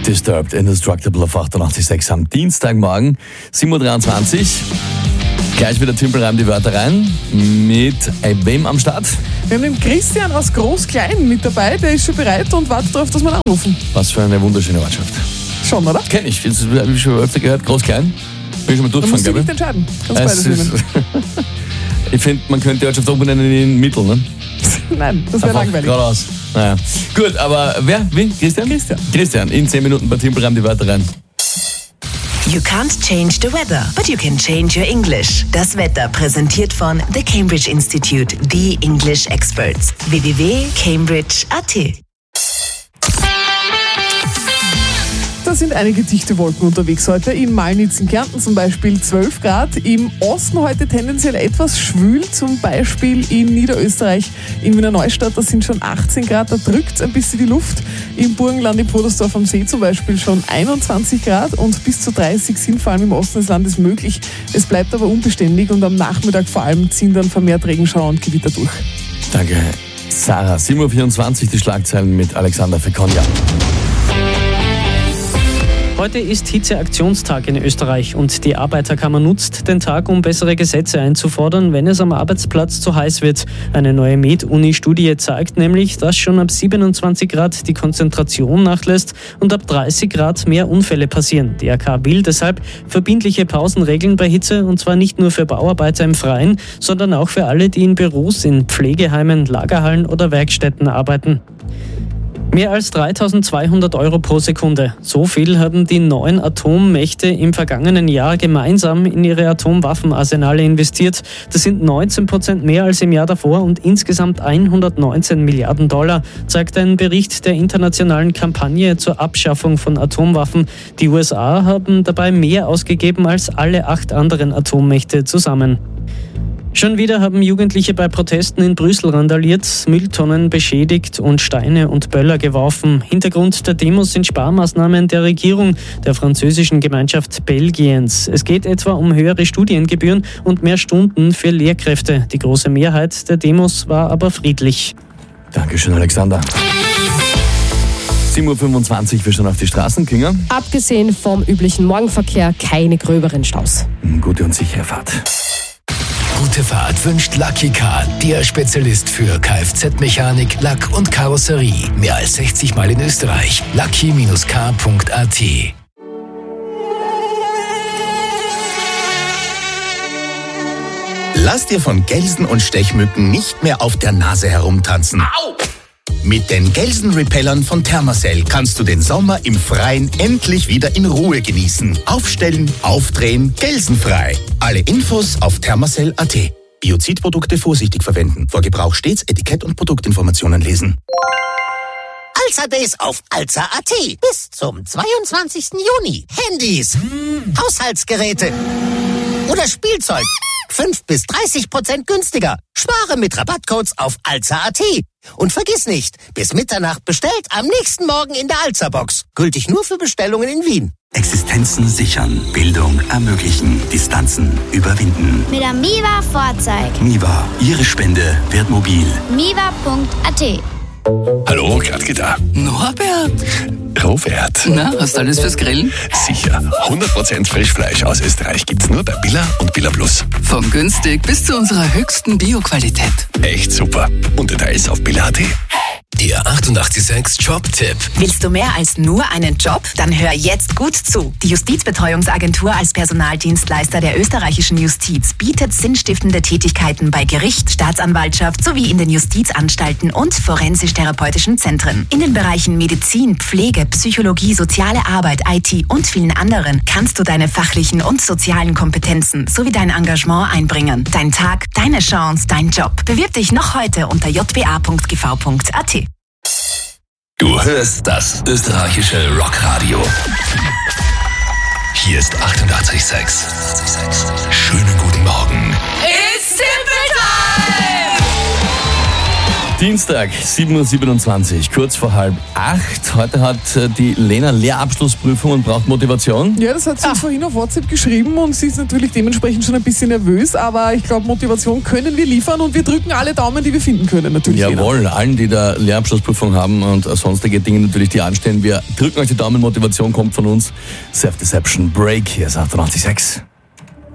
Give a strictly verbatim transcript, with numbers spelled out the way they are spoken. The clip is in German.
Disturbed, Indestructible auf achtundachtzig Komma sechs am Dienstagmorgen, sieben Uhr dreiundzwanzig. Gleich wieder Tümpelreim die Wörter rein. Mit äh, wem am Start? Wir haben den Christian aus Groß-Klein mit dabei. Der ist schon bereit und wartet darauf, dass wir ihn anrufen. Was für eine wunderschöne Ortschaft. Schon, oder? Kenn ich. Das habe ich schon öfter gehört. Groß-Klein. Bin ich schon mal durchgefahren, glaube ich. Du musst dich nicht entscheiden. Kannst beides nehmen. Ich finde, man könnte die Ortschaft umbenennen in Mittel, ne? Nein, das wäre langweilig. Geradeaus. Naja. Gut, aber wer? Wie? Christian? Christian. Christian, in zehn Minuten bei Tümpelreim die Wörter rein. You can't change the weather, but you can change your English. Das Wetter präsentiert von The Cambridge Institute, the English Experts. w w w punkt cambridge punkt a t. Da sind einige dichte Wolken unterwegs heute. In Malnitz in Kärnten zum Beispiel zwölf Grad. Im Osten heute tendenziell etwas schwül, zum Beispiel in Niederösterreich, in Wiener Neustadt, da sind schon achtzehn Grad, da drückt es ein bisschen die Luft. Im Burgenland in Podersdorf am See zum Beispiel schon einundzwanzig Grad und bis zu dreißig sind vor allem im Osten des Landes möglich. Es bleibt aber unbeständig und am Nachmittag vor allem ziehen dann vermehrt Regenschauer und Gewitter durch. Danke, Sarah. sieben Uhr vierundzwanzig, die Schlagzeilen mit Alexander Fekonja. Heute ist Hitzeaktionstag in Österreich und die Arbeiterkammer nutzt den Tag, um bessere Gesetze einzufordern, wenn es am Arbeitsplatz zu heiß wird. Eine neue Med-Uni-Studie zeigt nämlich, dass schon ab siebenundzwanzig Grad die Konzentration nachlässt und ab dreißig Grad mehr Unfälle passieren. Die A K will deshalb verbindliche Pausenregeln bei Hitze, und zwar nicht nur für Bauarbeiter im Freien, sondern auch für alle, die in Büros, in Pflegeheimen, Lagerhallen oder Werkstätten arbeiten. Mehr als dreitausendzweihundert Euro pro Sekunde. So viel haben die neun Atommächte im vergangenen Jahr gemeinsam in ihre Atomwaffenarsenale investiert. Das sind neunzehn Prozent mehr als im Jahr davor und insgesamt hundertneunzehn Milliarden Dollar, zeigt ein Bericht der internationalen Kampagne zur Abschaffung von Atomwaffen. Die U S A haben dabei mehr ausgegeben als alle acht anderen Atommächte zusammen. Schon wieder haben Jugendliche bei Protesten in Brüssel randaliert, Mülltonnen beschädigt und Steine und Böller geworfen. Hintergrund der Demos sind Sparmaßnahmen der Regierung der französischen Gemeinschaft Belgiens. Es geht etwa um höhere Studiengebühren und mehr Stunden für Lehrkräfte. Die große Mehrheit der Demos war aber friedlich. Dankeschön, Alexander. sieben Uhr fünfundzwanzig, wir schauen auf die Straßen, Kinger. Abgesehen vom üblichen Morgenverkehr keine gröberen Staus. Gute und sichere Fahrt. Gute Fahrt wünscht Lucky Car, der Spezialist für Kfz-Mechanik, Lack und Karosserie. Mehr als sechzig Mal in Österreich. lucky Bindestrich car Punkt a t. Lass dir von Gelsen und Stechmücken nicht mehr auf der Nase herumtanzen. Au! Mit den Gelsenrepellern von Thermacell kannst du den Sommer im Freien endlich wieder in Ruhe genießen. Aufstellen, aufdrehen, gelsenfrei. Alle Infos auf thermacell Punkt a t. Biozidprodukte vorsichtig verwenden. Vor Gebrauch stets Etikett und Produktinformationen lesen. Alza Days auf alza Punkt a t. Bis zum zweiundzwanzigsten Juni. Handys, Haushaltsgeräte oder Spielzeug. fünf bis dreißig Prozent günstiger. Spare mit Rabattcodes auf alza Punkt a t. Und vergiss nicht, bis Mitternacht bestellt, am nächsten Morgen in der Alza-Box. Gültig nur für Bestellungen in Wien. Existenzen sichern, Bildung ermöglichen, Distanzen überwinden. Mit der Miva Vorzeig. Miva, Ihre Spende wird mobil. miva Punkt a t. Hallo, Gradke da. Norbert. Robert. Na, hast du alles fürs Grillen? Sicher. hundert Prozent Frischfleisch aus Österreich gibt's nur bei Billa und Billa Plus. Von günstig bis zu unserer höchsten Bio-Qualität. Echt super. Und Details auf billa Punkt a t. Der achtundachtzig Komma sechs Jobtipp. Willst du mehr als nur einen Job? Dann hör jetzt gut zu. Die Justizbetreuungsagentur als Personaldienstleister der österreichischen Justiz bietet sinnstiftende Tätigkeiten bei Gericht, Staatsanwaltschaft sowie in den Justizanstalten und forensisch-therapeutischen Zentren. In den Bereichen Medizin, Pflege, Psychologie, soziale Arbeit, I T und vielen anderen kannst du deine fachlichen und sozialen Kompetenzen sowie dein Engagement einbringen. Dein Tag, deine Chance, dein Job. Bewirb dich noch heute unter j b a Punkt g v Punkt a t. Du hörst das österreichische Rockradio. Hier ist achtundachtzig Komma sechs. Schönen guten Morgen. It's Simple Time! Dienstag, sieben Uhr siebenundzwanzig, kurz vor halb acht. Heute hat die Lena Lehrabschlussprüfung und braucht Motivation. Ja, das hat sie uns vorhin auf WhatsApp geschrieben und sie ist natürlich dementsprechend schon ein bisschen nervös, aber ich glaube, Motivation können wir liefern und wir drücken alle Daumen, die wir finden können natürlich. Jawohl, Lena. Allen, die da Lehrabschlussprüfung haben und sonstige Dinge natürlich, die anstehen. Wir drücken euch die Daumen, Motivation kommt von uns. Self-Deception Break, hier ist achtundachtzig Komma sechs.